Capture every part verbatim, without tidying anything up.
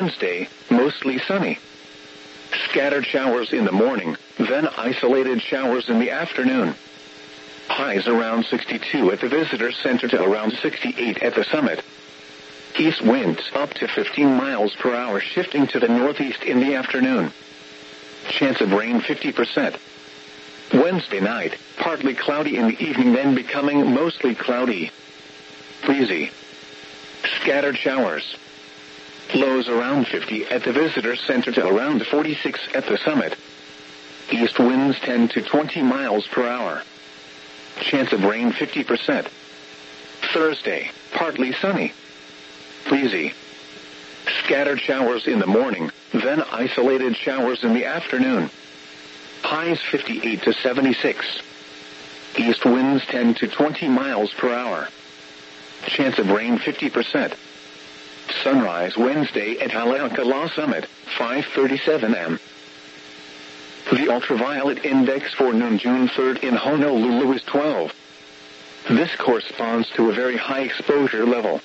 Wednesday, mostly sunny. Scattered showers in the morning, then isolated showers in the afternoon. Highs around sixty-two at the visitor center to around sixty-eight at the summit. East winds up to fifteen miles per hour shifting to the northeast in the afternoon. Chance of rain fifty percent. Wednesday night, partly cloudy in the evening then becoming mostly cloudy. Breezy. Scattered showers. Lows around fifty at the visitor center to around forty-six at the summit. East winds ten to twenty miles per hour. Chance of rain fifty percent. Thursday, partly sunny. Breezy. Scattered showers in the morning, then isolated showers in the afternoon. Highs fifty-eight to seventy-six. East winds ten to twenty miles per hour. Chance of rain fifty percent. Sunrise Wednesday at Haleakala Summit, five thirty-seven a m The ultraviolet index for noon June third in Honolulu is twelve. This corresponds to a very high exposure level.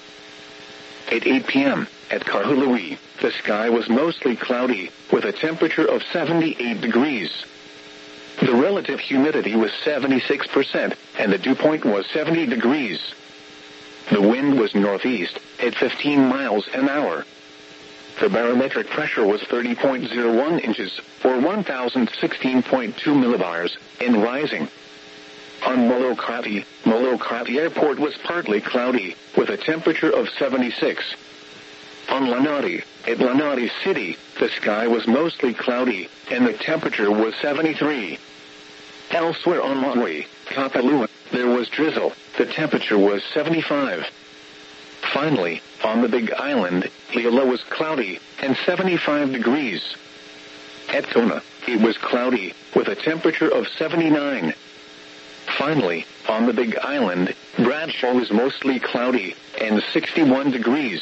At eight p m at Kahului, the sky was mostly cloudy, with a temperature of seventy-eight degrees. The relative humidity was seventy-six percent, and the dew point was seventy degrees. The wind was northeast, at fifteen miles an hour. The barometric pressure was thirty point zero one inches, or one thousand sixteen point two millibars, and rising. On Molokai, Molokai Airport was partly cloudy, with a temperature of seventy-six. On Lanai, at Lanai City, the sky was mostly cloudy, and the temperature was seventy-three. Elsewhere on Maui, Kapalua, there was drizzle, the temperature was seventy-five. Finally, on the Big Island, Liala was cloudy, and seventy-five degrees. At Kona, it was cloudy, with a temperature of seventy-nine. Finally, on the Big Island, Bradshaw was mostly cloudy, and sixty-one degrees.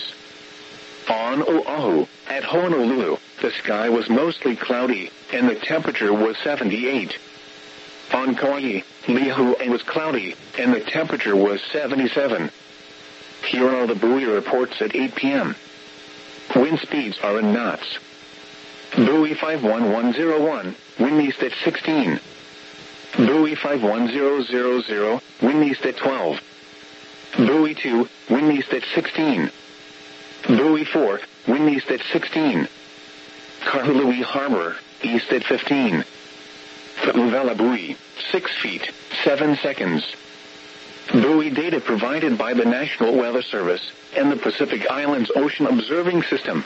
On Oahu, at Honolulu, the sky was mostly cloudy, and the temperature was seventy-eight. On Kauai, Lihue was cloudy, and the temperature was seventy-seven. Here are the buoy reports at eight p m Wind speeds are in knots. Buoy five one one zero one, wind east at sixteen. Buoy five one zero zero zero, wind east at twelve. Buoy two, wind east at sixteen. Buoy four, wind east at sixteen. Kahului Harbor, east at fifteen. Fa'uvela buoy, six feet, seven seconds. Buoy data provided by the National Weather Service and the Pacific Islands Ocean Observing System.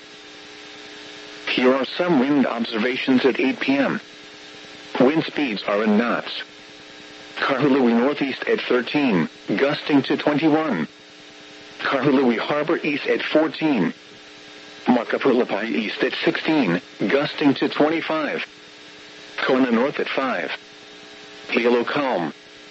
Here are some wind observations at eight p m Wind speeds are in knots. Kahului northeast at thirteen, gusting to twenty-one. Kahului Harbor east at fourteen. Makapulapai east at sixteen, gusting to twenty-five. Kona north at five. Hilo calm.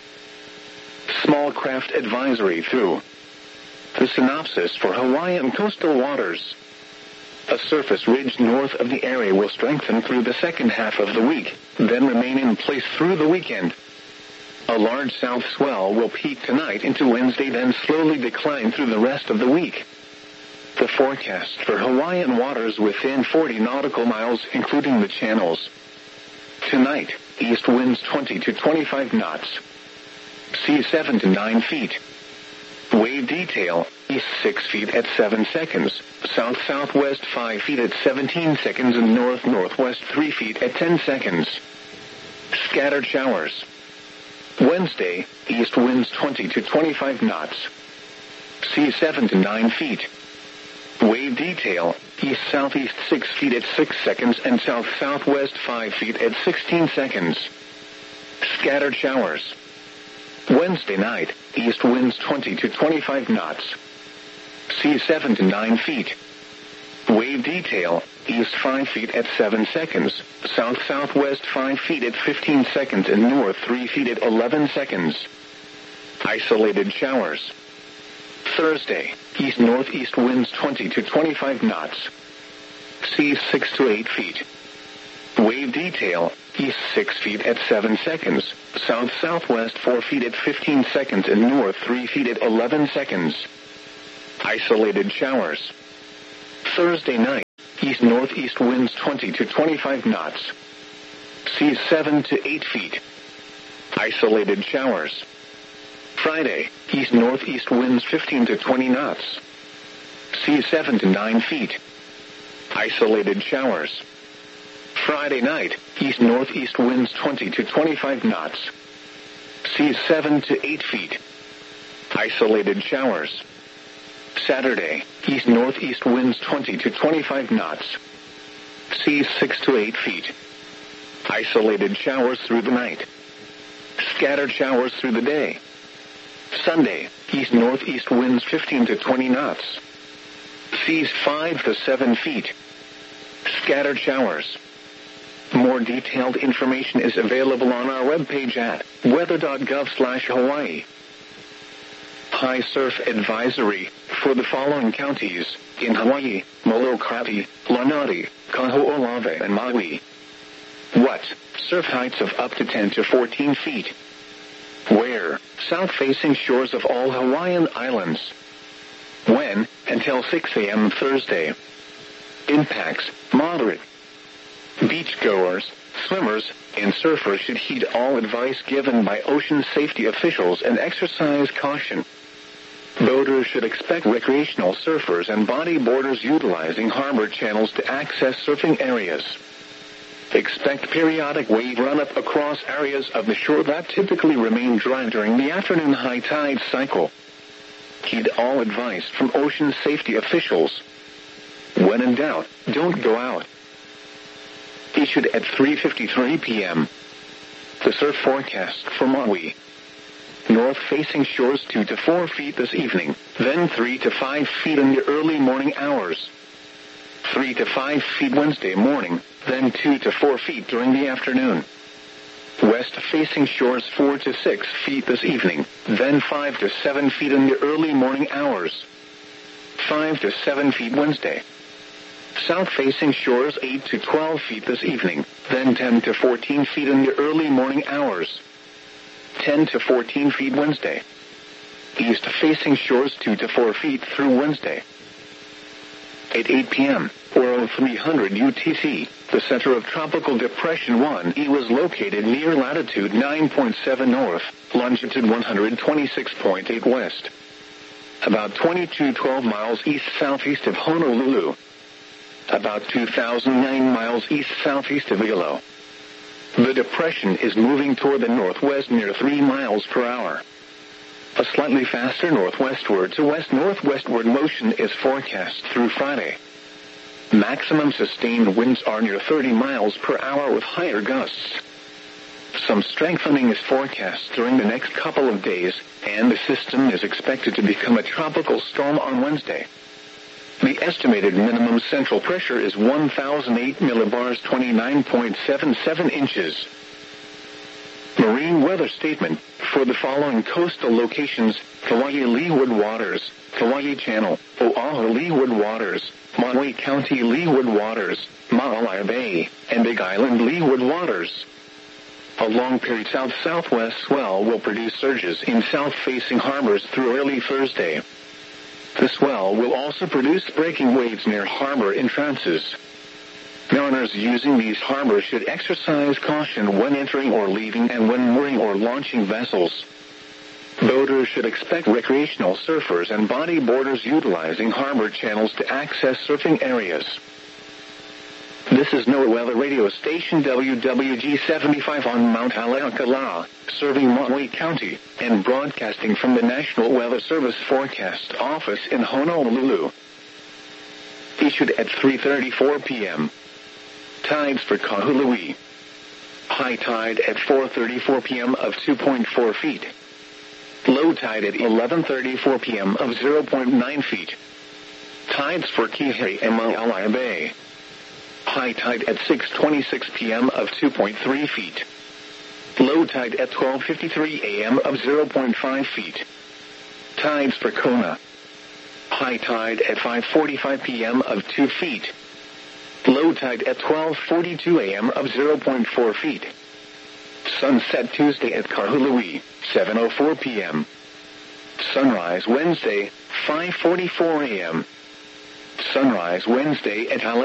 Small craft advisory through. The synopsis for Hawaiian coastal waters. A surface ridge north of the area will strengthen through the second half of the week, then remain in place through the weekend. A large south swell will peak tonight into Wednesday, then slowly decline through the rest of the week. The forecast for Hawaiian waters within forty nautical miles, including the channels. Tonight, east winds twenty to twenty-five knots. Sea seven to nine feet. Wave detail, east six feet at seven seconds, south-southwest five feet at seventeen seconds, and north-northwest three feet at ten seconds. Scattered showers. Wednesday, east winds twenty to twenty-five knots. Sea seven to nine feet. Wave detail, east-southeast six feet at six seconds and south-southwest five feet at sixteen seconds. Scattered showers. Wednesday night, east winds twenty to twenty-five knots. Sea seven to nine feet. Wave detail, east five feet at seven seconds, south-southwest five feet at fifteen seconds, and north three feet at eleven seconds. Isolated showers. Thursday, east-northeast winds twenty to twenty-five knots. Sea six to eight feet. Wave detail, east six feet at seven seconds, south-southwest four feet at fifteen seconds, and north three feet at eleven seconds. Isolated showers. Thursday night. east-northeast winds twenty to twenty-five knots. Seas seven to eight feet. Isolated showers. Friday, east-northeast winds fifteen to twenty knots. Seas seven to nine feet. Isolated showers. Friday night, east-northeast winds twenty to twenty-five knots. Seas seven to eight feet. Isolated showers. Saturday, east-northeast winds twenty to twenty-five knots. Seas six to eight feet. Isolated showers through the night. Scattered showers through the day. Sunday, east-northeast winds fifteen to twenty knots. Seas five to seven feet. Scattered showers. More detailed information is available on our webpage at weather dot gov slash Hawaii. High surf advisory for the following counties in Hawaii: Molokai, Lanai, Kaho'olawe, and Maui. What? Surf heights of up to ten to fourteen feet. Where? South-facing shores of all Hawaiian islands. When? Until six a.m. Thursday. Impacts: moderate. Beachgoers, swimmers, and surfers should heed all advice given by ocean safety officials and exercise caution. Boaters should expect recreational surfers and bodyboarders utilizing harbor channels to access surfing areas. Expect periodic wave run-up across areas of the shore that typically remain dry during the afternoon high tide cycle. Heed all advice from ocean safety officials. When in doubt, don't go out. Issued at three fifty-three p.m. The surf forecast for Maui. North-facing shores two to four feet this evening, then three to five feet in the early morning hours. three to five feet Wednesday morning, then two to four feet during the afternoon. West-facing shores four to six feet this evening, then five to seven feet in the early morning hours. five to seven feet Wednesday. South-facing shores eight to twelve feet this evening, then ten to fourteen feet in the early morning hours. ten to fourteen feet Wednesday. East-facing shores two to four feet through Wednesday. At eight p.m., or oh three hundred U T C, the center of Tropical Depression one E was located near latitude nine point seven north, longitude one hundred twenty-six point eight west. About twenty-two twelve miles east-southeast of Honolulu. About two thousand nine miles east-southeast of Hilo. The depression is moving toward the northwest near three miles per hour. A slightly faster northwestward to west-northwestward motion is forecast through Friday. Maximum sustained winds are near thirty miles per hour with higher gusts. Some strengthening is forecast during the next couple of days, and the system is expected to become a tropical storm on Wednesday. The estimated minimum central pressure is one thousand eight millibars, twenty-nine point seven seven inches. Marine weather statement for the following coastal locations: Kauai Leeward Waters, Kauai Channel, Oahu Leeward Waters, Maui County Leeward Waters, Maalaea Bay, and Big Island Leeward Waters. A long-period south-southwest swell will produce surges in south-facing harbors through early Thursday. The swell will also produce breaking waves near harbor entrances. Mariners using these harbors should exercise caution when entering or leaving and when mooring or launching vessels. Boaters should expect recreational surfers and bodyboarders utilizing harbor channels to access surfing areas. This is NOAA Weather Radio Station W W G seventy-five on Mount Haleakala, serving Maui County, and broadcasting from the National Weather Service Forecast Office in Honolulu. Issued at three thirty-four p.m. Tides for Kahului. High tide at four thirty-four p.m. of two point four feet. Low tide at eleven thirty-four p.m. of zero point nine feet. Tides for Kihei and Maalaea Bay. High tide at six twenty-six p.m. of two point three feet. Low tide at twelve fifty-three a.m. of zero point five feet. Tides for Kona. High tide at five forty-five p.m. of two feet. Low tide at twelve forty-two a.m. of zero point four feet. Sunset Tuesday at Kahului, seven oh four p.m. Sunrise Wednesday, five forty-four a.m. Sunrise Wednesday at Haleakala.